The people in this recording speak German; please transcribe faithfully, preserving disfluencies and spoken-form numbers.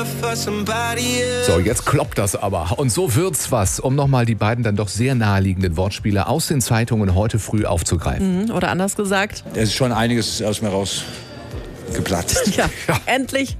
So, jetzt kloppt das aber. Und so wird's was, um nochmal die beiden dann doch sehr naheliegenden Wortspiele aus den Zeitungen heute früh aufzugreifen. Mhm, oder anders gesagt. Es ist schon einiges aus mir rausgeplatzt. Ja, ja. Endlich